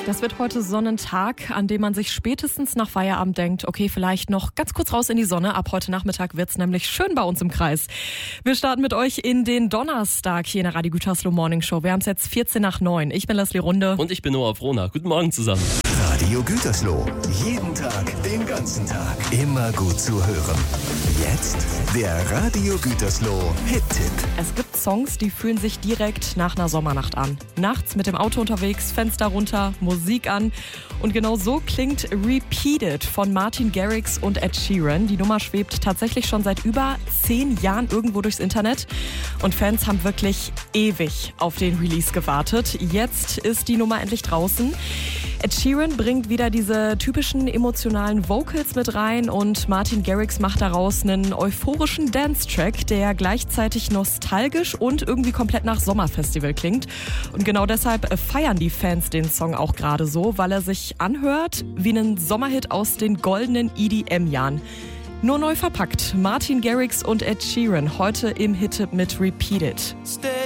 Das wird heute Sonnentag, an dem man sich spätestens nach Feierabend denkt, okay, vielleicht noch ganz kurz raus in die Sonne. Ab heute Nachmittag wird's nämlich schön bei uns im Kreis. Wir starten mit euch in den Donnerstag hier in der Radio Gütersloh Morning Show. Wir haben es jetzt 14:09. Ich bin Leslie Runde. Und ich bin Noah Frohna. Guten Morgen zusammen. Radio Gütersloh. Jeden Tag, den ganzen Tag. Immer gut zu hören. Jetzt der Radio Gütersloh Hit-Tipp. Es gibt Songs, die fühlen sich direkt nach einer Sommernacht an. Nachts mit dem Auto unterwegs, Fenster runter, Musik an. Und genau so klingt Repeated von Martin Garrix und Ed Sheeran. Die Nummer schwebt tatsächlich schon seit über 10 Jahren irgendwo durchs Internet. Und Fans haben wirklich ewig auf den Release gewartet. Jetzt ist die Nummer endlich draußen. Ed Sheeran bringt wieder diese typischen emotionalen Vocals mit rein und Martin Garrix macht daraus einen euphorischen Dance-Track, der gleichzeitig nostalgisch und irgendwie komplett nach Sommerfestival klingt. Und genau deshalb feiern die Fans den Song auch gerade so, weil er sich anhört wie ein Sommerhit aus den goldenen EDM-Jahren. Nur neu verpackt. Martin Garrix und Ed Sheeran heute im Hit mit Repeated. Stay